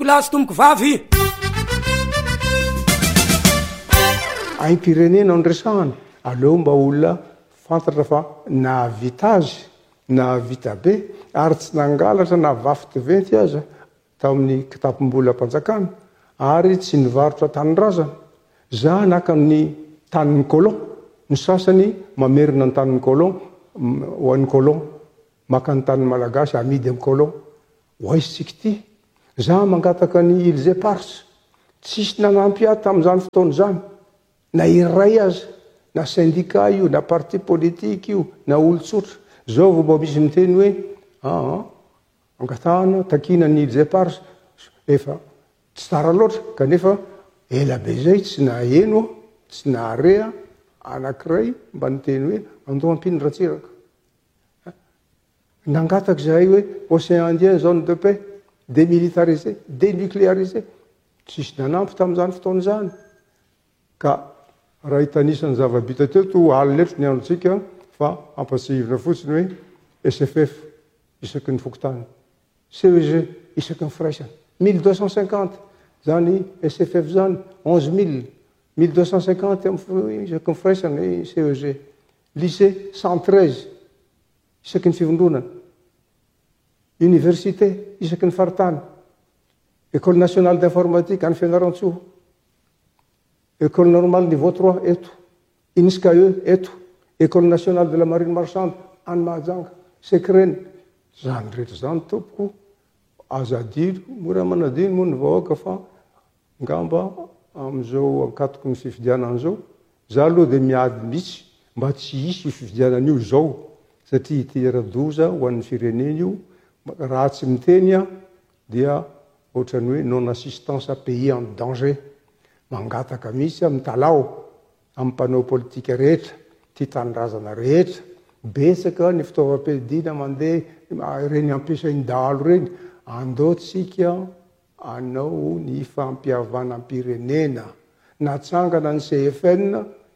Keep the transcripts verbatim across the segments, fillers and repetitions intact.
tompoko lahy sy tompoko vavy. Aim-pirenena nresahana aleo mba olona fantatra fa nahavita azy nahavita be ary tsy nangalatra na vafy diventy aza tamin'ny kitapom-bola mpanjakana ary tsy nivarotra tanyrazana za naka ny tanin'ny colon ny sasany mamerina ny tanin'ny colon ho an'ny colon maka ny tanin'ny malagasy amidy amin'ny colon hoaisitsika ty za mangataka ny Ilze Pars tsisy nanampy ahy tamin'izany fotoana zany na iray aza na syndicat io na parti politique io na olon-tsotra zao vao mba misy miteny hoe aa angatahana takina ny Ilze Pars efa tsy tara loatra kanefa ela be zay tsy naheno tsy naharea anankiray mba niteny hoe andao ampiny ratsiraka nangataka zahay hoe océan Indien zone de paix démilitarisé dénucléarisé tsisy nanampy tamin'izany fotoana zany ka raha hitanisany zava-bita teo to aliletro ny androtsika fa ampatsihivina fotsiny hoe S F F isaky ny fokotany C E G isaky ny firaisana mille deux cent cinquante zany S F F zany onze mille mille deux cent cinquante isaky ny firaisana C E G lycée cent treize isaky ny fivondronana université isaky ny faritany école nationale d'informatique any Fianaratsoa école normale niveau trois eto I N S C A E eto école nationale de la marine marchande any Mahajanga Sekreny zany rehetra zany tompoko azadiro mora manadino moa ny vahoaka fa ngamba amizao ankatoko ny fifidianana zao za aloha de miady mihitsy mba tsy hisy fifidianana io zao satria itera-doza ho an'ny firenena io raha tsy miteny a dia ohatrany hoe non assistance à pays en danger mangataka mihitsy amin'ny talao amin'ny mpanao politika rehetra ty tanyrazana rehetra betsaka ny fitaovam-piadina mandeha reny ampiasainy dahalo reny andaotsika anao ny fampiavanam-pirenena natsangana ny C F N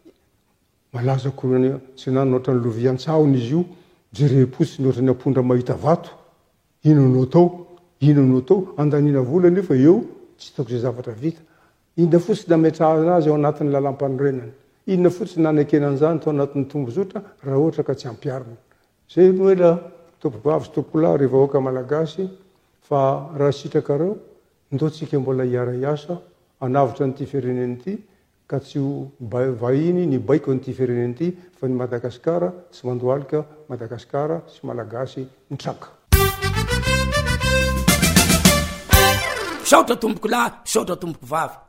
malaza korany tsy nany ohatrany lovian-tsahony izy io jerepotsiny ohatrany ampondra mahita vato ino no tao ino no tao andanina vola nefa eo tsy hitako zay zavatra vita inona fotsiny nametrahana azy ao anatin'ny lalam-panorenana inona fotsiny nanekenan'izany tao anatin'ny tombozotra raha ohatra ka tsy ampiarina zay no hoe la tompoko sy tompoko lahy rehefa vahoaka malagasy fa raha sitrakareo ndotsika mbola hiara hiasa anavotra n'ity firenena ity ka tsy vahiny ny baiko n'ity firenena ity fa ny Madagasikara tsy mandohalika Madagasikara sy malagasy nitraka saotra tompoko lahy saotra tompoko vavy